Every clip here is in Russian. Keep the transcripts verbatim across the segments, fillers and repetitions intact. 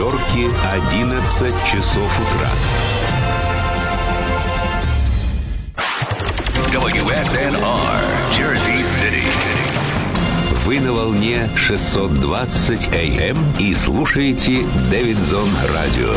Нью-Йорке одиннадцать часов утра. дабл ю эс эн ар, Jersey City. Вы на волне шестьсот двадцать эй эм и слушаете Дэвидсон Радио.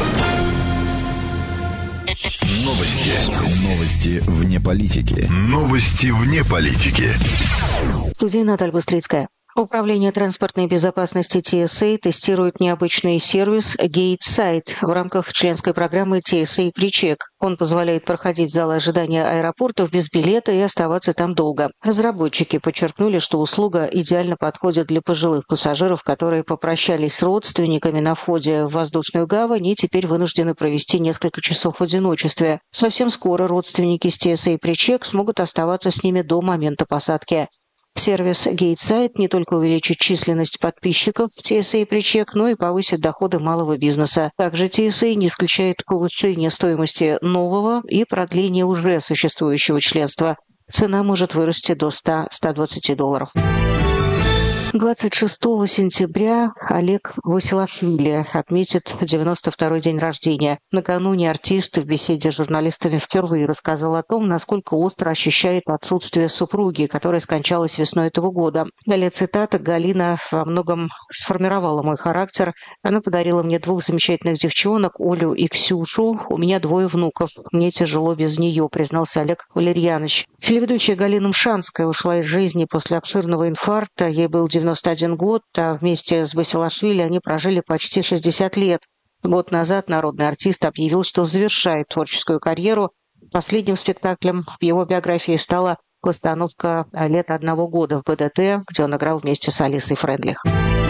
Новости. Новости вне политики. Новости вне политики. Студия Наталья Быстрицкая. Управление транспортной безопасности ти эс эй тестирует необычный сервис GateSight в рамках членской программы ти эс эй PreCheck. Он позволяет проходить залы ожидания аэропортов без билета и оставаться там долго. Разработчики подчеркнули, что услуга идеально подходит для пожилых пассажиров, которые попрощались с родственниками на входе в воздушную гавань и теперь вынуждены провести несколько часов в одиночестве. Совсем скоро родственники с ти эс эй PreCheck смогут оставаться с ними до момента посадки. Сервис GateSight не только увеличит численность подписчиков в ти эс эй PreCheck, но и повысит доходы малого бизнеса. Также ти эс эй не исключает повышение стоимости нового и продление уже существующего членства. Цена может вырасти до ста - ста двадцати долларов. двадцать шестого сентября Олег Василашвили отметит девяносто второй день рождения. Накануне артист в беседе с журналистами впервые рассказал о том, насколько остро ощущает отсутствие супруги, которая скончалась весной этого года. Далее цитата: «Галина во многом сформировала мой характер. Она подарила мне двух замечательных девчонок, Олю и Ксюшу. У меня двое внуков. Мне тяжело без нее», признался Олег Валерьянович. Телеведущая Галина Мшанская ушла из жизни после обширного инфаркта. Ей был девяносто один год, а вместе с Василашвили они прожили почти шестьдесят лет. Год назад народный артист объявил, что завершает творческую карьеру. Последним спектаклем в его биографии стала постановка «Лето одного года» в бэ дэ тэ, где он играл вместе с Алисой Фрейндлих.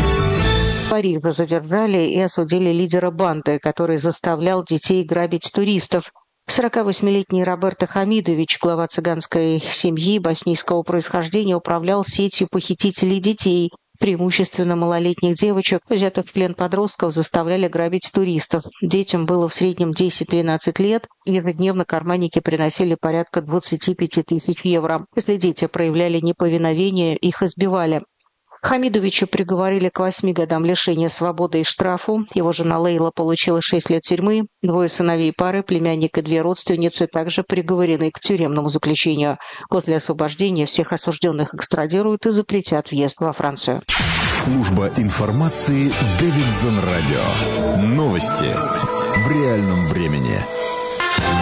В Париже задержали и осудили лидера банды, который заставлял детей грабить туристов. сорокавосьмилетний Роберто Хамидович, глава цыганской семьи боснийского происхождения, управлял сетью похитителей детей. Преимущественно малолетних девочек, взятых в плен подростков, заставляли грабить туристов. Детям было в среднем десять-двенадцать лет. Ежедневно карманники приносили порядка двадцать пять тысяч евро. Если дети проявляли неповиновение, их избивали. Хамидовича приговорили к восьми годам лишения свободы и штрафу. Его жена Лейла получила шесть лет тюрьмы. Двое сыновей пары, племянник и две родственницы, также приговорены к тюремному заключению. После освобождения всех осужденных экстрадируют и запретят въезд во Францию. Служба информации Дэвидсон Радио. Новости в реальном времени.